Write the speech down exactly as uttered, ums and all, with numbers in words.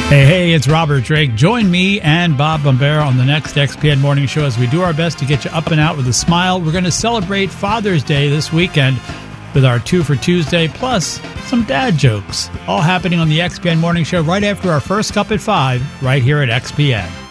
Hey, hey, it's Robert Drake. Join me and Bob Bombera on the next X P N Morning Show as we do our best to get you up and out with a smile. We're going to celebrate Father's Day this weekend with our Two for Tuesday, plus some dad jokes. All happening on the X P N Morning Show right after our first cup at five, right here at X P N.